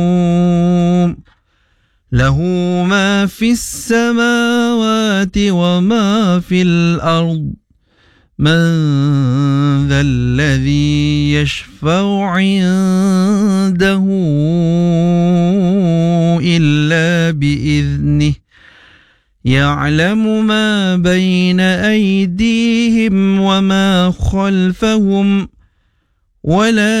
له ما في السماوات وما في الأرض من ذا الذي يشفع عنده إلا بإذنه يعلم ما بين أيديهم وما خلفهم ولا